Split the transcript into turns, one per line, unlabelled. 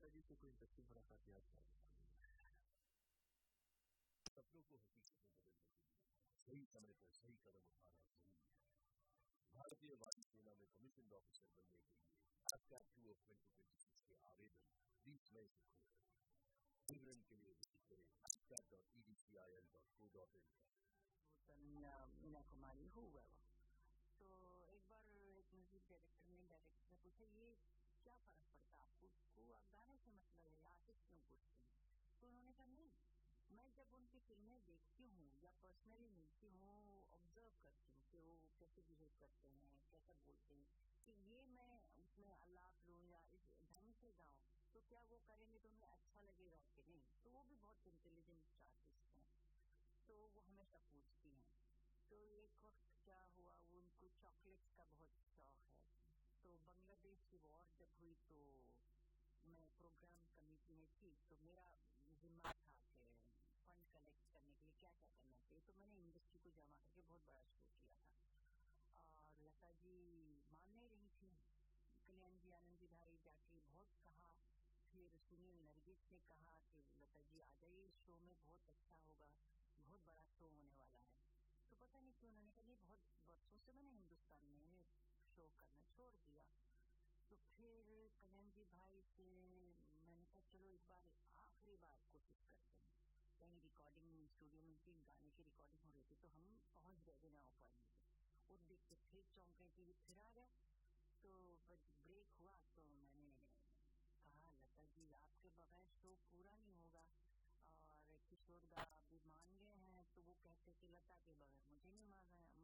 لتا جی سے کوئی انٹرسٹنگ ملاقات یاد کر
سپنوں کو حقیقت میں بدلنے کے لیے صحیح سمے پر صحیح قدم اٹھانا ضروری ہے. بھارتیہ والی سینا میں کمیشن آفیسر بننے کے لیے AFCAT 2 of 2026 کے آویدن 20 مئی سے کھلے ہیں. وورن کے لیے وزٹ کریں AFCAT.edcil.co.in پر.
مینا کماری ہوا تو ایک بار ایک میوزک ڈائریکٹر نے پوچھا یہ کیا فرق پڑتا آپ کو آپ گانے سے مطلب ہے آرٹسٹ کیوں پوچھتے ہیں؟ تو انہوں نے کہا نہیں، میں جب ان کی فلمیں دیکھتی ہوں یا پرسنلی ملتی ہوں آبزرو کرتی ہوں کہ وہ کیسے بہیو کرتے ہیں، کیسا بولتے ہیں، کہ یہ میں اس میں الاپ لوں یا اس ڈھنگ سے گاؤں تو کیا وہ کریں گے تو انہیں اچھا لگے گا کہ نہیں. تو وہ بھی بہت انٹیلیجنٹ آرٹسٹ ہیں تو وہ ہمیشہ پوچھتی ہیں. تو ایک وقت کیا ہوا، وہ ان کو چاکلیٹس کا بہت شوق ہے. تو بنگلہ دیش کی وار جب ہوئی تو میں پروگرام کمیٹی میں تھی تو میرا ذمہ تھا کہ فنڈ کلیکٹ کرنے کے لیے کیا کیا کرنا چاہیے. تو میں نے انڈسٹری کو جمع کر کے بہت بڑا شو کیا تھا اور لتا جی مان نہیں رہی تھی. کلیان جی آنند جی بھائی جا کے بہت کہا، پھر سنیل نرگس نے کہا کہ لتا جی آ جائیے اس شو میں، بہت اچھا ہوگا، بہت بڑا شو ہونے والا ہے. تو پتہ نہیں کیوں انہوں نے کہا یہ بہت برسوں سے میں نے ہندوستان میں شو کرنا چھوڑ دیا. تو پھر کلیان جی بھائی سے میں نے کہا چلو اس بار آخری بار کوشش کرتے ہیں. کہیں ریکارڈنگ اسٹوڈیو میں تھی، گانے کی ریکارڈنگ ہو رہی تھی تو ہم پہنچ گئے تھے نو پوائنٹ پہ. اور دیکھتے پھر چونکے تھی پھر آ گئے. تو بریک ہوا تو میں نے کہا لتا جی آپ کے بغیر شو پورا نہیں ہوگا. اور کشور دا بھی مان گئے ہیں تو وہ کہتے کہ لتا کے بغیر مجھے نہیں